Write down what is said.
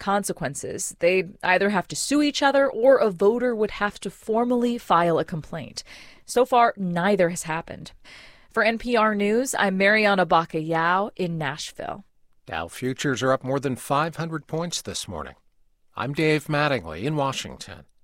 consequences. They'd either have to sue each other or a voter would have to formally file a complaint. So far, neither has happened. For NPR News, I'm Mariana Baca-Yao in Nashville. Dow futures are up more than 500 points this morning. I'm Dave Mattingly in Washington.